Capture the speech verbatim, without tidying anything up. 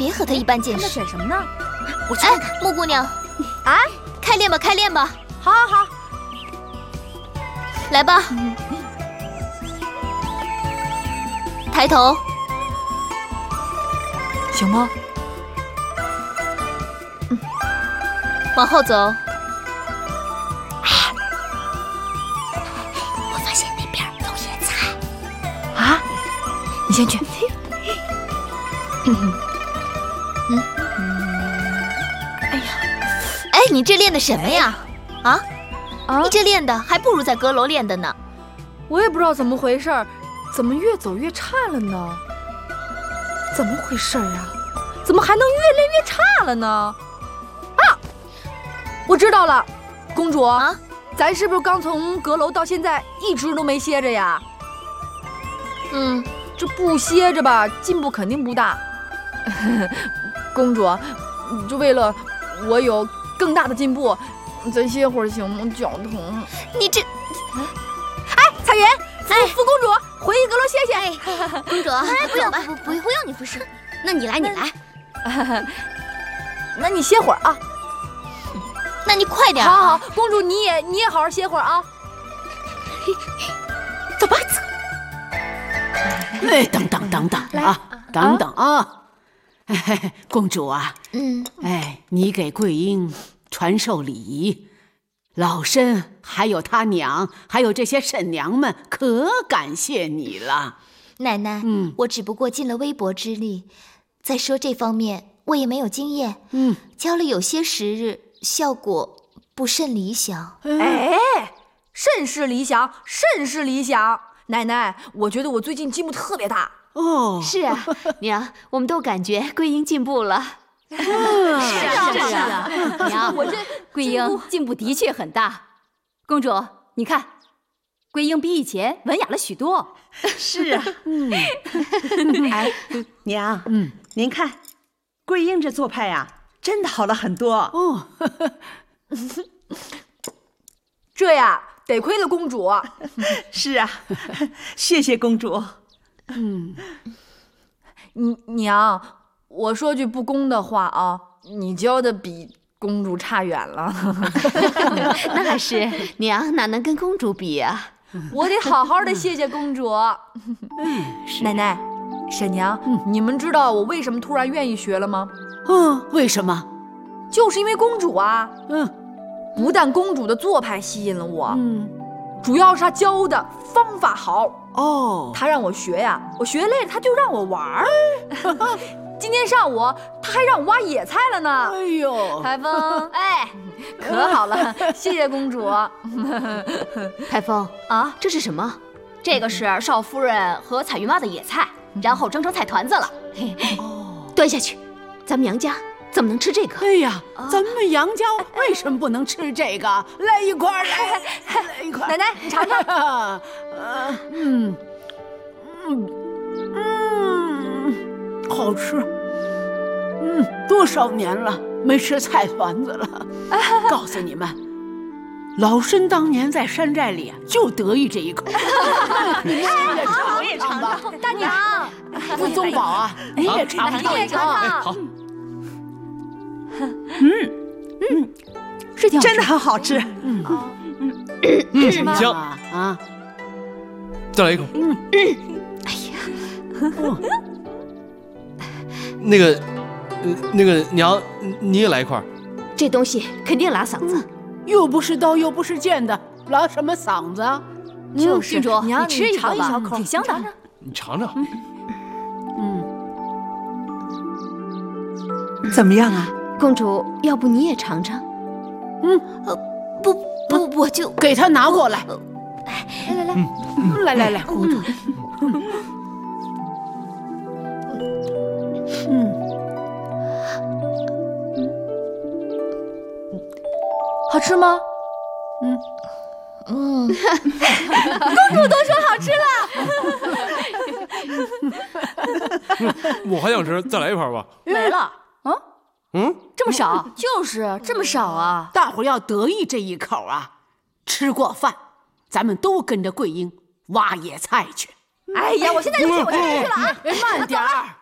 别和他一般见识。 那选什么呢？ 我去看看。木姑娘， 啊， 开练吧，开练吧。 好，好，好， 来吧。 嗯、 抬头。 行吗？ 嗯。往后走。 我发现那边有野菜。 啊？你先去。 嗯嗯。哎呀，哎，你这练的什么呀？啊？啊？你这练的还不如在阁楼练的呢。 我也不知道怎么回事，怎么越走越差了呢？怎么回事啊？怎么还能越练越差了呢？啊！我知道了，公主啊，咱是不是刚从阁楼到现在一直都没歇着呀？ 嗯， 这不歇着吧，进步肯定不大。公主，就为了我有更大的进步，咱歇会儿行吗？脚疼。 你这， 哎，彩云，扶扶公主回阁楼歇歇。 哎，公主， 哎，不用不不不用你扶持，那你来你来。 那你歇会儿啊。 那你快点。 好好，公主你也你也好好歇会儿啊。 走吧，走。 哎，等等等等啊，等等啊！哎，公主啊， 嗯， 哎，你给桂英传授礼仪，老身还有他娘，还有这些婶娘们，可感谢你了。 奶奶，嗯，我只不过尽了微薄之力，再说这方面我也没有经验，嗯，教了有些时日，效果不甚理想。 哎，甚是理想，甚是理想。奶奶，我觉得我最近进步特别大。 哦， 是啊，娘，我们都感觉桂英进步了。 是啊，是啊，娘， 我这桂英进步的确很大。公主，你看，桂英比以前文雅了许多。 是啊，嗯，哎，娘，嗯，您看，桂英这做派呀、啊，真的好了很多。 哦， 这呀，得亏了公主。 是啊，谢谢公主。 嗯， 娘，我说句不公的话啊，你教的比公主差远了。 那是，娘哪能跟公主比啊？ 我得好好的谢谢公主。 嗯， 奶奶、婶娘、嗯，你们知道我为什么突然愿意学了吗？ 嗯，为什么？ 就是因为公主啊。 嗯， 不但公主的做派吸引了我， 嗯， 主要是她教的方法好。 哦， 她让我学呀，我学累了，她就让我玩儿。今天上午她还让我挖野菜了呢。 哎呦， 台风，哎，可好了，谢谢公主。 台风啊，这是什么？这个是少夫人和彩云挖的野菜，然后蒸成菜团子了。哦，端下去，咱们杨家怎么能吃这个？ 哎呀，啊、咱们杨家为什么不能吃这个？来一块儿，来，来一块儿。 奶奶，你尝尝。 呃，嗯，嗯，嗯，好吃。嗯，多少年了没吃菜团子了。告诉你们，老身当年在山寨里就得意这一口。你们也尝， 我也尝吧。 大娘， 傅宗宝啊，你也尝尝， 你也尝尝。 好。 嗯嗯， 是挺真的很好吃。 嗯嗯嗯，香啊！ 再来一口。 嗯， 哎呀， 那个，那个娘，你也来一块。 这东西肯定拉嗓子， 嗯、又不是刀，又不是剑的，拉什么嗓子啊？ 就是，郡主， 娘， 你吃一尝一小口， 挺香的。 你尝尝。 嗯， 怎么样啊？ 公主，要不你也尝尝？ 嗯， 呃，不不，我就给他拿过来。 来来来， 嗯、来来来，公主。嗯， 好吃吗？ 嗯嗯， 公主都说好吃了。我还想吃，再来一盘吧。 没了。啊？ 嗯， 这么少？就是这么少啊！ 大伙儿要得意这一口啊！吃过饭，咱们都跟着桂英挖野菜去。 哎呀，我现在就去，我现在就去了啊！ 慢点儿。